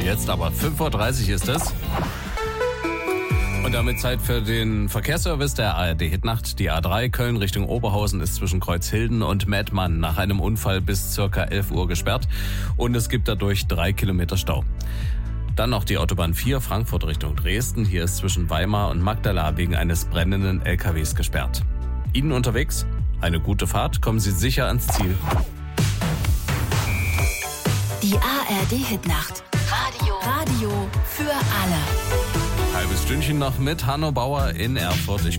jetzt aber 5.30 Uhr ist es. Und damit Zeit für den Verkehrsservice der ARD Hitnacht. Die A3 Köln Richtung Oberhausen ist zwischen Kreuzhilden und Mettmann nach einem Unfall bis ca. 11 Uhr gesperrt und es gibt dadurch 3 Kilometer Stau. Dann noch die Autobahn 4 Frankfurt Richtung Dresden. Hier ist zwischen Weimar und Magdala wegen eines brennenden LKWs gesperrt. Ihnen unterwegs eine gute Fahrt, kommen Sie sicher ans Ziel. Die ARD Hitnacht. Radio für alle. Halbes Stündchen noch mit Hanno Bauer in Erfurt. Ich